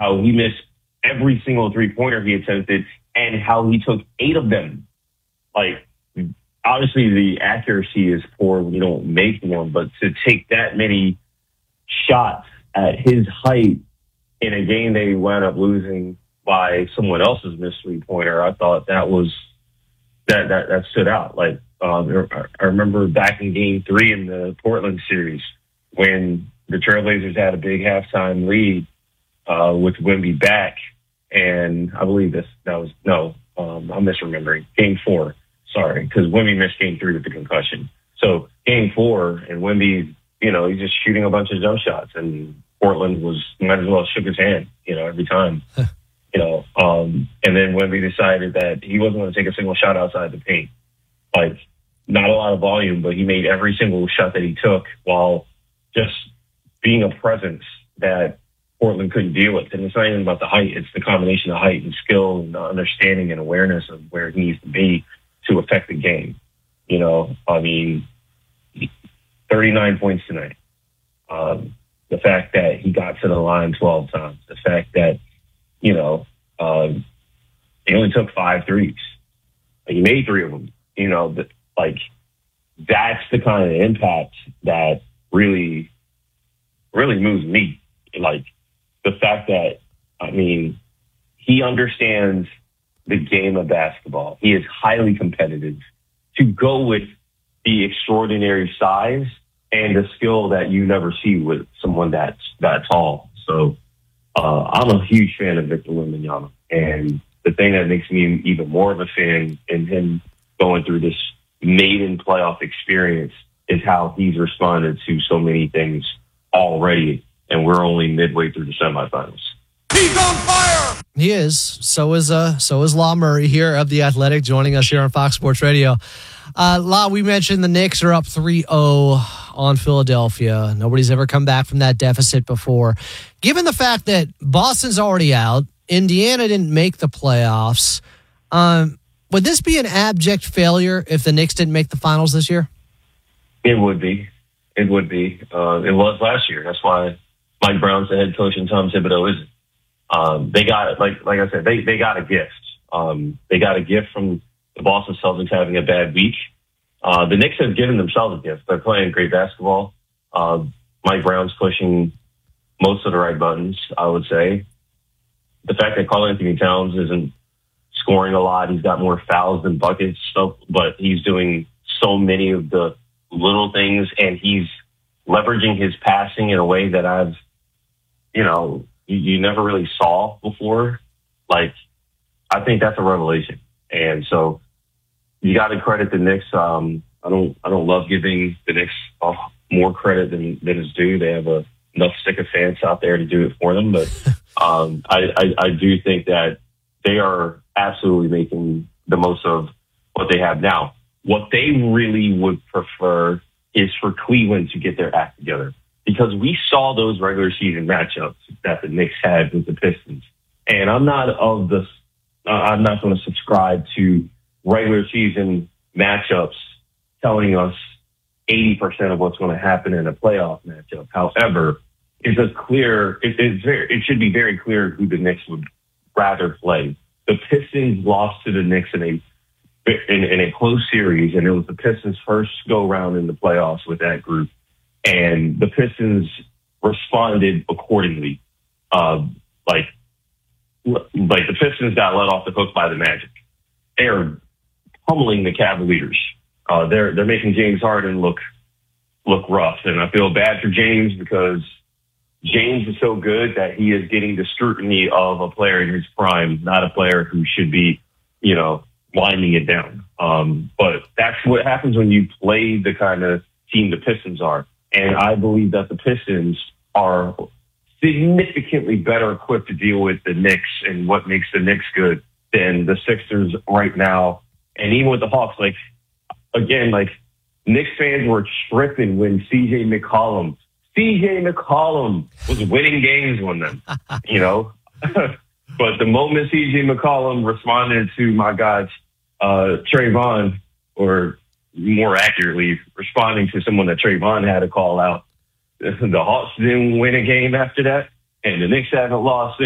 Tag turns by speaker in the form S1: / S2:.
S1: how he missed every single three-pointer he attempted and how he took 8 of them. Like, obviously the accuracy is poor when you don't make one, but to take that many shots at his height in a game they wound up losing by someone else's missed three-pointer, I thought that was that stood out. Like, I remember back in Game 3 in the Portland series when the Trailblazers had a big halftime lead with Wemby back, and I believe I'm misremembering. Game 4, sorry, because Wemby missed Game 3 with the concussion. So Game 4, and Wemby, he's just shooting a bunch of jump shots, and Portland might as well shook his hand, every time. And then Wemby decided that he wasn't going to take a single shot outside the paint. Like, not a lot of volume, but he made every single shot that he took while just being a presence that Portland couldn't deal with. And it's not even about the height. It's the combination of height and skill and understanding and awareness of where he needs to be to affect the game. 39 points tonight. The fact that he got to the line 12 times. The fact that, he only took 5 threes. He made 3 of them. That's the kind of impact that really, really moves me. Like, the fact that, he understands the game of basketball. He is highly competitive. To go with the extraordinary size and the skill that you never see with someone that tall. So I'm a huge fan of Victor Wembanyama. And the thing that makes me even more of a fan in him going through this maiden playoff experience is how he's responded to so many things already. And we're only midway through the semifinals.
S2: He's on fire!
S3: He is. So is La Murray here of The Athletic, joining us here on Fox Sports Radio. La, we mentioned the Knicks are up 3-0 on Philadelphia. Nobody's ever come back from that deficit before. Given the fact that Boston's already out, Indiana didn't make the playoffs, would this be an abject failure if the Knicks didn't make the finals this year?
S1: It would be. It would be. It was last year. That's why Mike Brown's the head coach and Tom Thibodeau isn't. They got, like I said, they got a gift. They got a gift from the Boston Celtics having a bad week. The Knicks have given themselves a gift. They're playing great basketball. Mike Brown's pushing most of the right buttons, I would say. The fact that Karl-Anthony Towns isn't scoring a lot, he's got more fouls than buckets, but he's doing so many of the little things, and he's leveraging his passing in a way that you never really saw before. Like, I think that's a revelation. And so you got to credit the Knicks. I don't love giving the Knicks more credit than is due. They have enough sycophants out there to do it for them. But I do think that they are absolutely making the most of what they have now. What they really would prefer is for Cleveland to get their act together, because we saw those regular season matchups that the Knicks had with the Pistons. And I'm not going to subscribe to regular season matchups telling us 80% of what's going to happen in a playoff matchup. However, it should be very clear who the Knicks would rather play. The Pistons lost to the Knicks in a close series, and it was the Pistons' first go-round in the playoffs with that group. And the Pistons responded accordingly. Like the Pistons got let off the hook by the Magic. They are pummeling the Cavaliers. They're making James Harden look rough, and I feel bad for James because James is so good that he is getting the scrutiny of a player in his prime, not a player who should be, winding it down. But that's what happens when you play the kind of team the Pistons are. And I believe that the Pistons are significantly better equipped to deal with the Knicks and what makes the Knicks good than the Sixers right now. And even with the Hawks, Knicks fans were tripping when C.J. McCollum was winning games on them, But the moment C.J. McCollum responded to my guy, Trayvon, or more accurately, responding to someone that Trayvon had to call out, the Hawks didn't win a game after that, and the Knicks haven't lost since.